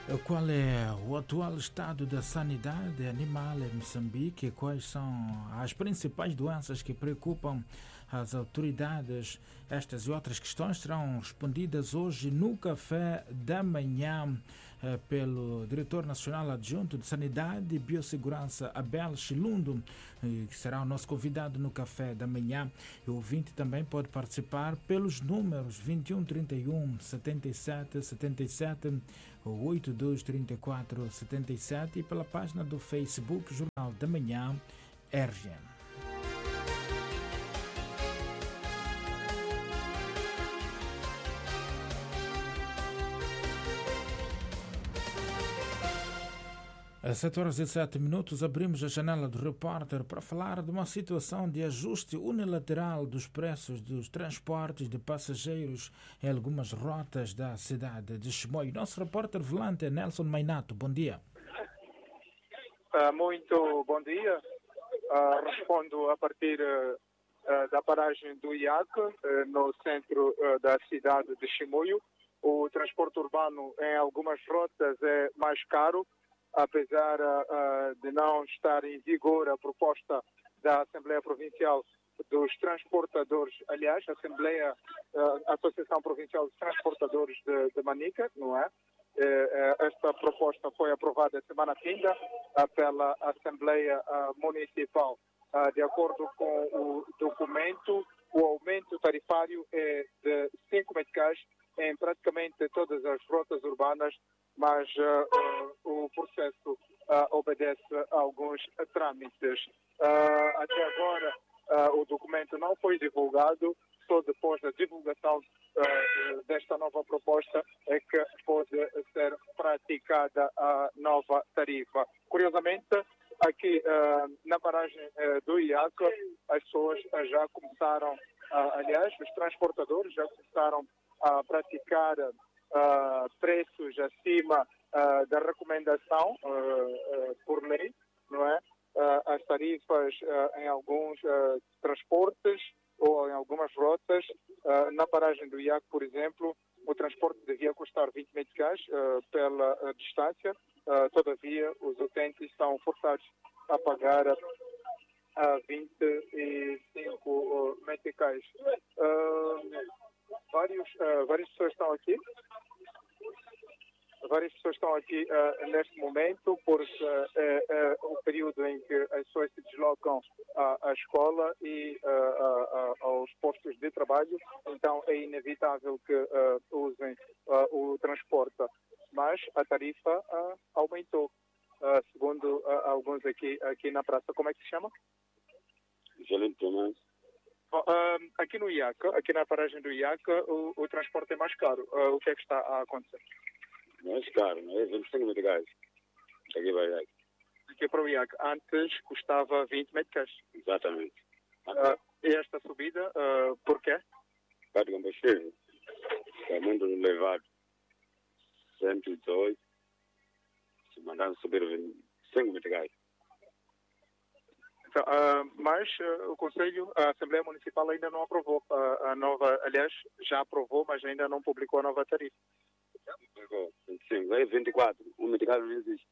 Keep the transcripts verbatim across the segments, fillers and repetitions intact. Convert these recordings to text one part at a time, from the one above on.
Qual é o atual estado da sanidade animal em Moçambique e quais são as principais doenças que preocupam as autoridades? Estas e outras questões serão respondidas hoje no café da manhã eh, pelo Diretor Nacional Adjunto de Sanidade e Biossegurança, Abel Chilundo, eh, que será o nosso convidado no café da manhã. E o ouvinte também pode participar pelos números vinte e um, trinta e um, setenta e sete, setenta e sete ou oitenta e dois, trinta e quatro, setenta e sete e pela página do Facebook Jornal da Manhã R G M. Às sete horas e sete minutos abrimos a janela do repórter para falar de uma situação de ajuste unilateral dos preços dos transportes de passageiros em algumas rotas da cidade de Chimoio. Nosso repórter volante é Nelson Mainato. Bom dia. Uh, muito bom dia. Uh, respondo a partir uh, da paragem do I A C, uh, no centro uh, da cidade de Chimoio. O transporte urbano em algumas rotas é mais caro, apesar uh, de não estar em vigor a proposta da Assembleia Provincial dos Transportadores, aliás, a Assembleia, uh, Associação Provincial dos Transportadores de, de Manica, não é? Uh, esta proposta foi aprovada semana finda uh, pela Assembleia uh, Municipal. Uh, de acordo com o documento, o aumento tarifário é de cinco meticais em praticamente todas as rotas urbanas, mas uh, uh, o processo uh, obedece a alguns trâmites. Uh, até agora, uh, o documento não foi divulgado, só depois da divulgação uh, desta nova proposta é que pode ser praticada a nova tarifa. Curiosamente, aqui uh, na paragem uh, do I A C, as pessoas uh, já começaram, uh, aliás, os transportadores já começaram a praticar Uh, preços acima uh, da recomendação uh, uh, por lei, não é? Uh, as tarifas uh, em alguns uh, transportes ou em algumas rotas, uh, na paragem do I A C, por exemplo, o transporte devia custar vinte meticais uh, pela uh, distância, uh, todavia os utentes são forçados a pagar a uh, vinte e cinco uh, meticais. Uh, vários, uh, várias pessoas estão aqui. Várias pessoas estão aqui uh, neste momento porque uh, é, é o período em que as pessoas se deslocam à, à escola e uh, uh, uh, aos postos de trabalho, então é inevitável que uh, usem uh, o transporte. Mas a tarifa uh, aumentou, uh, segundo uh, alguns aqui, aqui na praça. Como é que se chama? Gelino Tomás. Uh, aqui no I A C, aqui na paragem do I A C, o, o transporte é mais caro. Uh, o que é que está a acontecer? Mais caro, não é? vinte e cinco meticais. Aqui vai aí. Aqui para o I A C, antes custava vinte meticais. Exatamente. Uh, e esta subida, uh, por quê? Por de combustível. É muito elevado. cento e dezoito. Se mandaram subir vinte e cinco meticais. Então, uh, mas uh, o Conselho, a Assembleia Municipal ainda não aprovou uh, a nova, aliás, já aprovou, mas ainda não publicou a nova tarifa. Já publicou, vinte e cinco, é vinte e quatro, o meticais não existe.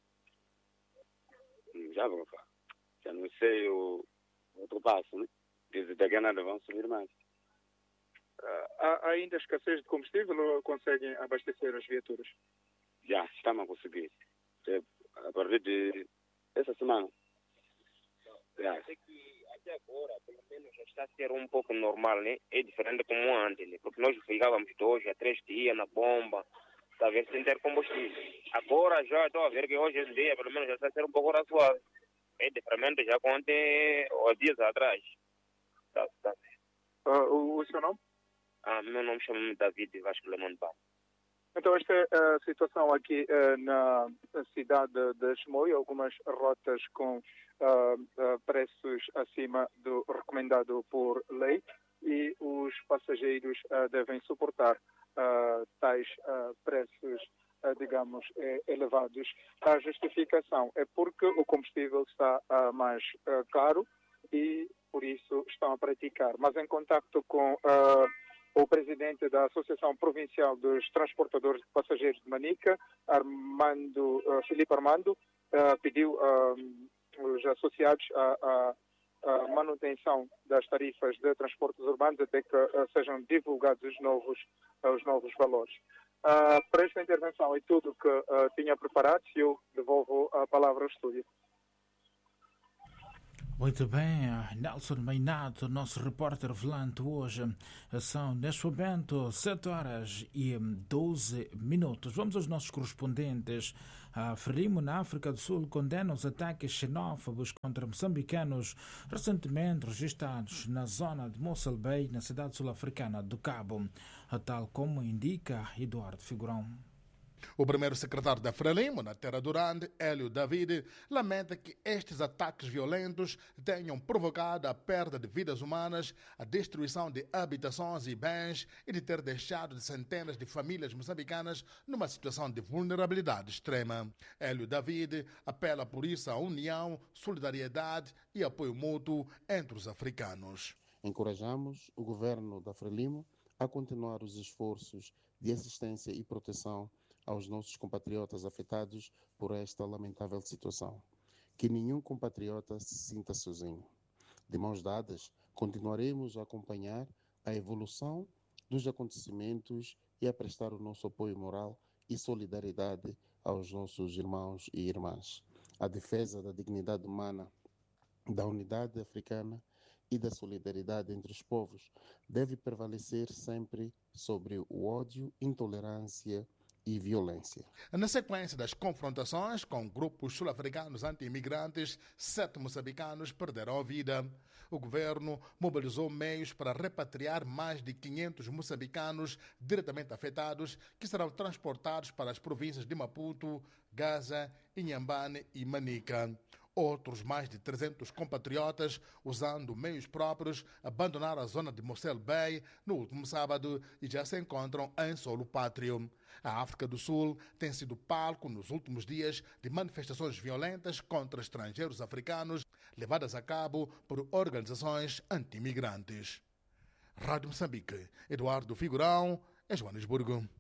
Já vou falar. Já não sei o outro passo, né? Dizem daqui a nada vão subir mais. Uh, há ainda escassez de combustível ou conseguem abastecer as viaturas? Já, estamos a conseguir. A partir de essa semana. É que até agora, pelo menos, já está a ser um pouco normal, né? É diferente como antes, né? Porque nós ficávamos dois a três dias na bomba, está a ver, sem ter combustível. Agora já estou a ver que hoje em dia, pelo menos, já está a ser um pouco razoável. É diferente já com ontem, ou dias atrás. Tá, tá. Uh, o, o seu nome? Ah, meu nome chama-me David Vasco Lemontão. Então, esta é a situação aqui uh, na cidade de Chimoio, algumas rotas com uh, uh, preços acima do recomendado por lei e os passageiros uh, devem suportar uh, tais uh, preços, uh, digamos, eh, elevados. A justificação é porque o combustível está uh, mais uh, caro e, por isso, estão a praticar. Mas em contacto com uh, o presidente da Associação Provincial dos Transportadores de Passageiros de Manica, Armando, uh, Filipe Armando, uh, pediu uh, os associados a, a, a manutenção das tarifas de transportes urbanos até que uh, sejam divulgados os novos, uh, os novos valores. Uh, para esta intervenção é tudo que uh, tinha preparado e eu devolvo a palavra ao estúdio. Muito bem, Nelson Meinato, nosso repórter volante hoje. São, neste momento, sete horas e doze minutos. Vamos aos nossos correspondentes. A Frelimo, na África do Sul, condena os ataques xenófobos contra moçambicanos recentemente registrados na zona de Mossel Bay, na cidade sul-africana do Cabo, tal como indica Eduardo Figurão. O primeiro secretário da Frelimo, na Terra do Rande, Hélio David, lamenta que estes ataques violentos tenham provocado a perda de vidas humanas, a destruição de habitações e bens e de ter deixado de centenas de famílias moçambicanas numa situação de vulnerabilidade extrema. Hélio David apela por isso à união, solidariedade e apoio mútuo entre os africanos. Encorajamos o governo da Frelimo a continuar os esforços de assistência e proteção aos nossos compatriotas afetados por esta lamentável situação. Que nenhum compatriota se sinta sozinho. De mãos dadas, continuaremos a acompanhar a evolução dos acontecimentos e a prestar o nosso apoio moral e solidariedade aos nossos irmãos e irmãs. A defesa da dignidade humana, da unidade africana e da solidariedade entre os povos deve prevalecer sempre sobre o ódio, intolerância e violência. Na sequência das confrontações com grupos sul-africanos anti-imigrantes, sete moçambicanos perderam a vida. O governo mobilizou meios para repatriar mais de quinhentos moçambicanos diretamente afetados, que serão transportados para as províncias de Maputo, Gaza, Inhambane e Manica. Outros mais de trezentos compatriotas, usando meios próprios, abandonaram a zona de Mossel Bay no último sábado e já se encontram em solo pátrio. A África do Sul tem sido palco nos últimos dias de manifestações violentas contra estrangeiros africanos levadas a cabo por organizações anti-imigrantes. Rádio Moçambique, Eduardo Figurão, em Joanesburgo.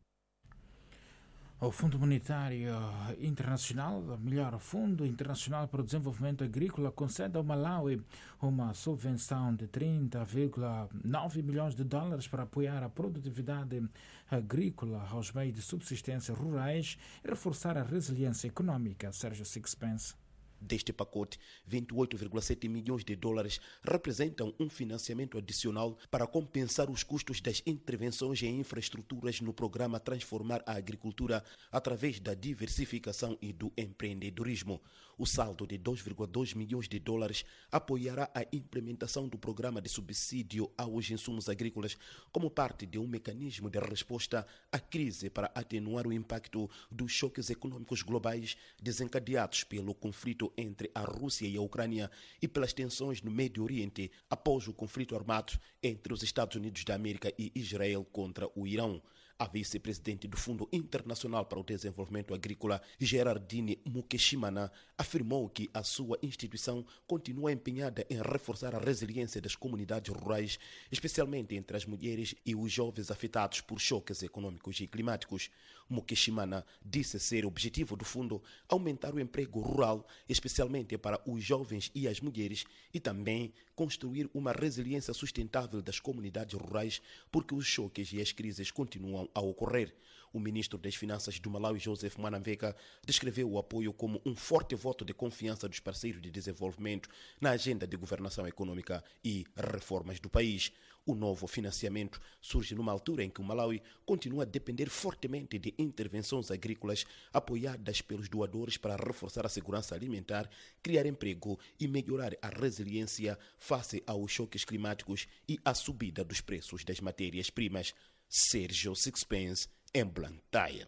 O Fundo Monetário Internacional, melhor, Fundo Internacional para o Desenvolvimento Agrícola, concede ao Malawi uma subvenção de trinta vírgula nove milhões de dólares para apoiar a produtividade agrícola aos meios de subsistência rurais e reforçar a resiliência econômica. Sérgio Sixpence. Deste pacote, vinte e oito vírgula sete milhões de dólares representam um financiamento adicional para compensar os custos das intervenções em infraestruturas no programa Transformar a Agricultura através da diversificação e do empreendedorismo. O saldo de dois vírgula dois milhões de dólares apoiará a implementação do programa de subsídio aos insumos agrícolas como parte de um mecanismo de resposta à crise para atenuar o impacto dos choques econômicos globais desencadeados pelo conflito entre a Rússia e a Ucrânia e pelas tensões no Médio Oriente após o conflito armado entre os Estados Unidos da América e Israel contra o Irão. A vice-presidente do Fundo Internacional para o Desenvolvimento Agrícola, Gerardine Mukeshimana, afirmou que a sua instituição continua empenhada em reforçar a resiliência das comunidades rurais, especialmente entre as mulheres e os jovens afetados por choques econômicos e climáticos. Mukeshimana disse ser objetivo do fundo aumentar o emprego rural, especialmente para os jovens e as mulheres, e também construir uma resiliência sustentável das comunidades rurais, porque os choques e as crises continuam a ocorrer. O ministro das Finanças do Malawi, Joseph Mwanamveka, descreveu o apoio como um forte voto de confiança dos parceiros de desenvolvimento na agenda de governação econômica e reformas do país. O novo financiamento surge numa altura em que o Malawi continua a depender fortemente de intervenções agrícolas apoiadas pelos doadores para reforçar a segurança alimentar, criar emprego e melhorar a resiliência face aos choques climáticos e à subida dos preços das matérias-primas. Sérgio Sixpence, em Blantyre.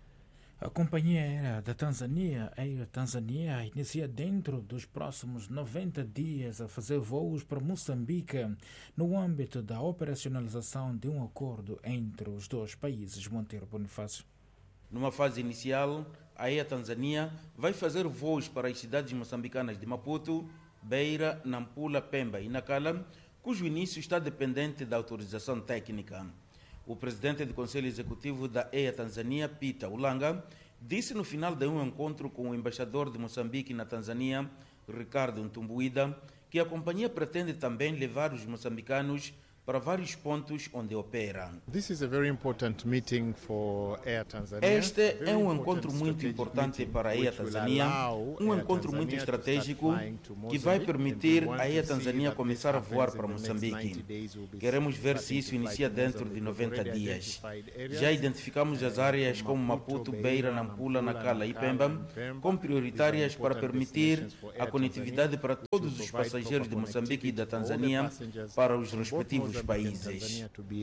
A companhia aérea da Tanzânia, Air Tanzania, inicia dentro dos próximos noventa dias a fazer voos para Moçambique no âmbito da operacionalização de um acordo entre os dois países. Monteiro Bonifácio. Numa fase inicial, a Air Tanzania vai fazer voos para as cidades moçambicanas de Maputo, Beira, Nampula, Pemba e Nacala, cujo início está dependente da autorização técnica. O presidente do Conselho Executivo da E A Tanzânia, Peter Ulanga, disse no final de um encontro com o embaixador de Moçambique na Tanzânia, Ricardo Ntumbuida, que a companhia pretende também levar os moçambicanos para vários pontos onde opera. This is a very important meeting for Air Tanzania. Este é um encontro muito importante para a E A Tanzania, um encontro muito estratégico que vai permitir a E A Tanzania começar a voar para Moçambique. Queremos ver se isso inicia dentro de noventa dias. Já identificamos as áreas como Maputo, Beira, Nampula, Nacala e Pemba como prioritárias para permitir a conectividade para todos os passageiros de Moçambique e da Tanzânia para os respectivos países.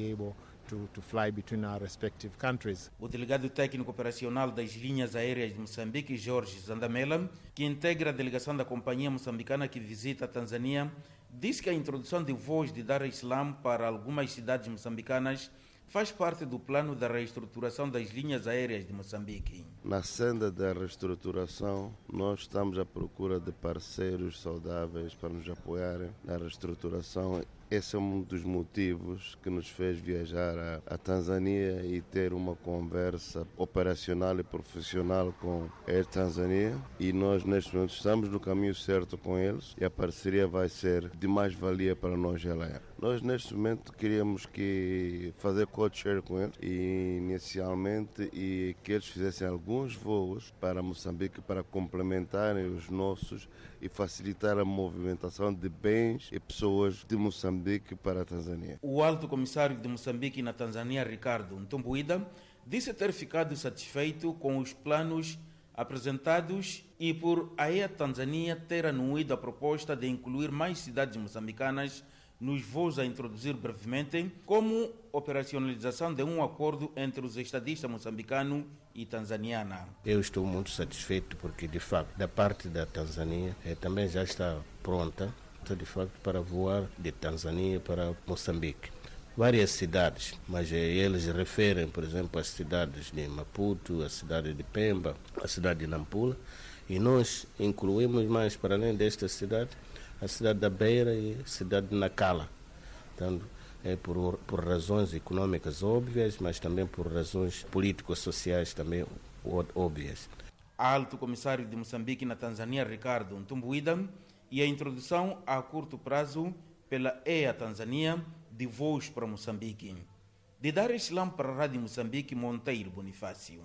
O delegado técnico operacional das linhas aéreas de Moçambique, Jorge Zandamela, que integra a delegação da companhia moçambicana que visita a Tanzânia, disse que a introdução de voos de Dar es Salaam para algumas cidades moçambicanas faz parte do plano da reestruturação das linhas aéreas de Moçambique. Na senda da reestruturação, nós estamos à procura de parceiros saudáveis para nos apoiarem na reestruturação. Esse é um dos motivos que nos fez viajar à Tanzânia e ter uma conversa operacional e profissional com a Air Tanzania. E nós, neste momento, estamos no caminho certo com eles e a parceria vai ser de mais-valia para nós, ela. Nós, neste momento, queríamos que fazer co-chair com eles e, inicialmente, e que eles fizessem alguns voos para Moçambique para complementarem os nossos e facilitar a movimentação de bens e pessoas de Moçambique para a Tanzânia. O alto comissário de Moçambique na Tanzânia, Ricardo Ntumbuida, disse ter ficado satisfeito com os planos apresentados e por a E A Tanzânia ter anuído a proposta de incluir mais cidades moçambicanas nos voos a introduzir brevemente, como operacionalização de um acordo entre os estadistas moçambicanos e tanzaniana. Eu estou muito satisfeito porque, de facto, da parte da Tanzânia eh, também já está pronta, de facto, para voar de Tanzânia para Moçambique. Várias cidades, mas eh, eles referem, por exemplo, as cidades de Maputo, a cidade de Pemba, a cidade de Nampula, e nós incluímos mais, para além desta cidade, a cidade da Beira e a cidade de Nacala. Portanto, é por, por razões econômicas óbvias, mas também por razões político-sociais também óbvias. Alto comissário de Moçambique na Tanzânia, Ricardo Ntumbuida, e a introdução a curto prazo pela E A Tanzania de voos para Moçambique. De Dar es Salaam para a Rádio Moçambique, Monteiro Bonifácio.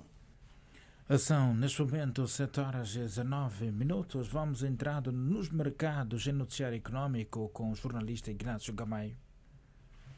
São, neste momento, sete horas e dezenove minutos. Vamos entrando nos mercados em noticiário econômico com o jornalista Ignácio Gamaio.